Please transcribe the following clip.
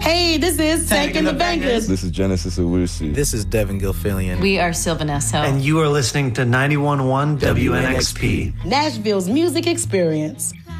Hey, this is Taking the Bangers. This is Genesis Owusu. This is Devin Gilfillian. We are Sylvan Esso. And you are listening to 91.1 WNXP. Nashville's music experience.